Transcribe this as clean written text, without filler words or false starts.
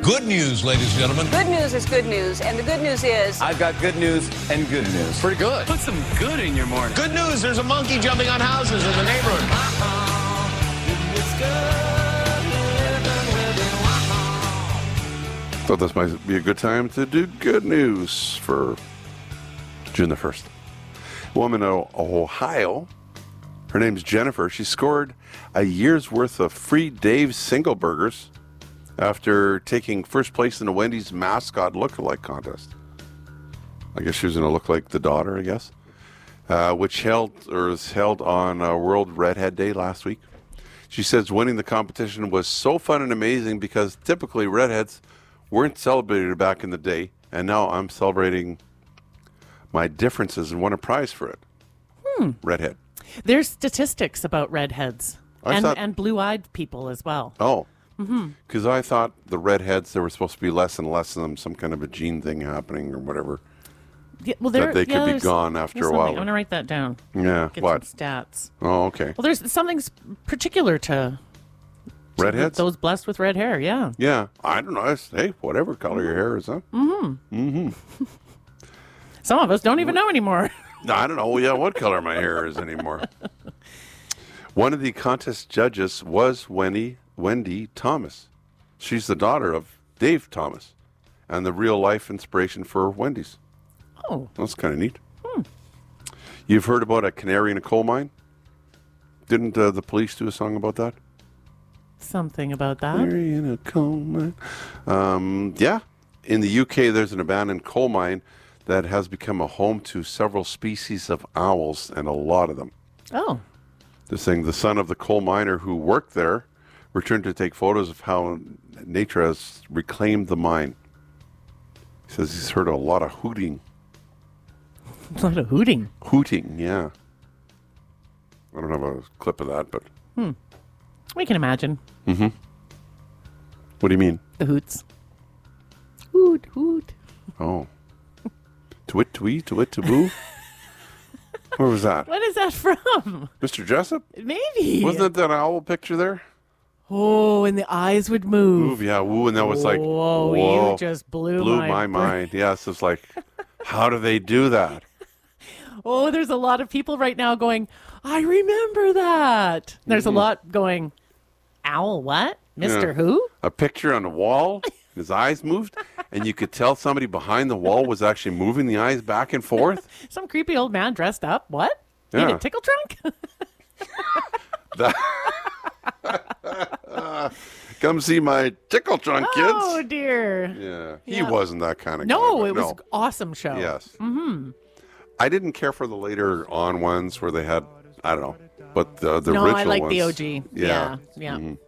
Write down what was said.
good news, ladies and gentlemen. Good news is good news, and the good news is... I've got good news and good news. Pretty good. Put some good in your morning. Good news, there's a monkey jumping on houses in the neighborhood. Thought this might be a good time to do good news for June the 1st. A woman in Ohio, her name's Jennifer. She scored a year's worth of free Dave's single burgers after taking first place in the Wendy's mascot look-alike contest. I guess she was going to look like the daughter, I guess, which was held on World Redhead Day last week. She says winning the competition was so fun and amazing because typically redheads weren't celebrated back in the day, and now I'm celebrating my differences and won a prize for it. Redhead. There's statistics about redheads and blue-eyed people as well. Oh. Because I thought the redheads, there were supposed to be less and less of them, some kind of a gene thing happening or whatever. Yeah, well, that they could be gone after a while. I'm going to write that down. Yeah, Get what? some stats. Oh, okay. Well, there's something particular to Redheads? those blessed with red hair, yeah. Yeah. I don't know. Hey, whatever color your hair is, huh? Some of us don't even know anymore. I don't know what color my hair is anymore. One of the contest judges was Wendy Thomas. She's the daughter of Dave Thomas and the real-life inspiration for Wendy's. Oh. That's kind of neat. You've heard about a canary in a coal mine? Didn't the police do a song about that? Something about that. Canary in a coal mine. Yeah. In the UK, there's an abandoned coal mine that has become a home to several species of owls, and a lot of them. Oh. This thing, the son of the coal miner who worked there, returned to take photos of how nature has reclaimed the mine. He says he's heard a lot of hooting. A lot of hooting. Hooting, yeah. I don't have a clip of that, but... We can imagine. What do you mean? The hoots. Hoot, hoot. Oh. Twit, twee, twit, taboo? Where was that? What is that from? Mr. Jessup? Maybe. Wasn't it that owl picture there? Oh, and the eyes would move. Move, yeah, woo, and that was like... Whoa, you just blew my mind. Yes, it's like, how do they do that? Oh, there's a lot of people right now going, I remember that. There's a lot going, owl what? Mr. Who? A picture on the wall, his eyes moved, and you could tell somebody behind the wall was actually moving the eyes back and forth. Some creepy old man dressed up. What? Yeah. In a tickle trunk? Come see my tickle trunk, kids. Oh, dear. Yeah. He wasn't that kind of guy. No, but it was an awesome show. Yes. I didn't care for the later on ones where they had, I don't know, but the original ones. No, I like the OG. Yeah.